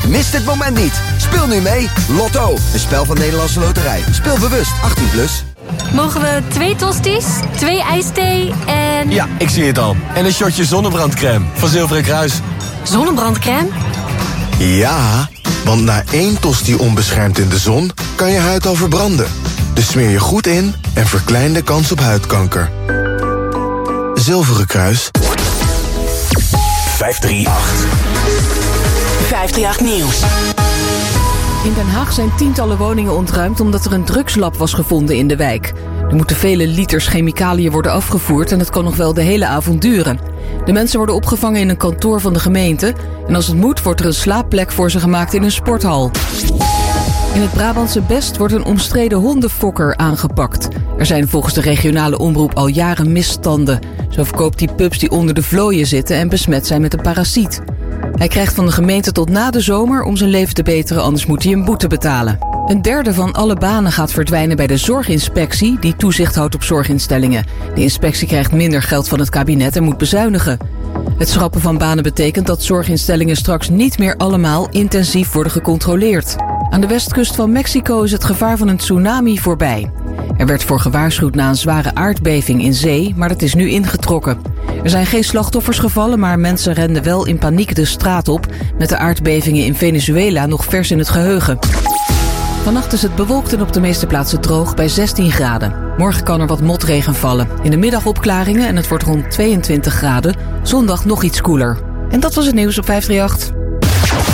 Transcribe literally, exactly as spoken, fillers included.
Mis dit moment niet. Speel nu mee. Lotto, een spel van Nederlandse Loterij. Speel bewust, achttien plus. Mogen we twee tosties, twee ijsthee en... Ja, ik zie het al. En een shotje zonnebrandcrème van Zilveren Kruis. Zonnebrandcrème? Ja, want na één tosti onbeschermd in de zon kan je huid al verbranden. Dus smeer je goed in en verklein de kans op huidkanker. Zilveren Kruis. vijf drie acht. vijf drie acht Nieuws. In Den Haag zijn tientallen woningen ontruimd omdat er een drugslab was gevonden in de wijk. Er moeten vele liters chemicaliën worden afgevoerd en het kan nog wel de hele avond duren. De mensen worden opgevangen in een kantoor van de gemeente en als het moet wordt er een slaapplek voor ze gemaakt in een sporthal. In het Brabantse Best wordt een omstreden hondenfokker aangepakt. Er zijn volgens de regionale omroep al jaren misstanden. Zo verkoopt hij pups die onder de vlooien zitten en besmet zijn met een parasiet. Hij krijgt van de gemeente tot na de zomer om zijn leven te beteren, anders moet hij een boete betalen. Een derde van alle banen gaat verdwijnen bij de zorginspectie, die toezicht houdt op zorginstellingen. De inspectie krijgt minder geld van het kabinet en moet bezuinigen. Het schrappen van banen betekent dat zorginstellingen straks niet meer allemaal intensief worden gecontroleerd. Aan de westkust van Mexico is het gevaar van een tsunami voorbij. Er werd voor gewaarschuwd na een zware aardbeving in zee, maar dat is nu ingetrokken. Er zijn geen slachtoffers gevallen, maar mensen renden wel in paniek de straat op, met de aardbevingen in Venezuela nog vers in het geheugen. Vannacht is het bewolkt en op de meeste plaatsen droog bij zestien graden. Morgen kan er wat motregen vallen. In de middag opklaringen en het wordt rond tweeëntwintig graden. Zondag nog iets koeler. En dat was het nieuws op vijf drie acht.